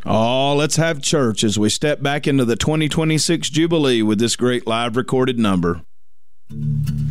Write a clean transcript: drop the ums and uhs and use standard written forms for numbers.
Oh, let's have church as we step back into the 2026 Jubilee with this great live recorded number.